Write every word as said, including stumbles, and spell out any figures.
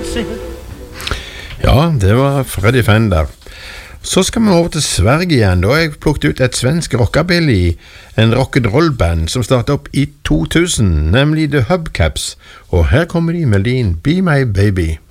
Ja, det var Freddy Fender. Så skal vi over til Sverige igjen. Da har jeg plukket ut et svensk rockabilly, en rock'n'roll-band som startet opp i to tusen, nemlig The Hubcaps. Og her kommer de med din Be My Baby.